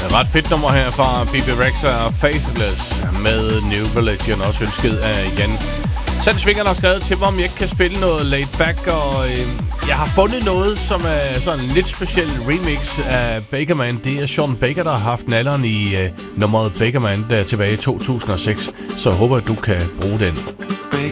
Ret fedt nummer her fra Bebe Rexha og Faithless med New Religion, også ønsket af Jan. Sand Svingeren har skrevet til mig, om jeg ikke kan spille noget laid back, og jeg har fundet noget, som er sådan en lidt speciel remix af Baker Man. Det er Sean Baker, der har haft nalleren i nummeret Baker Man der tilbage i 2006, så jeg håber, at du kan bruge den.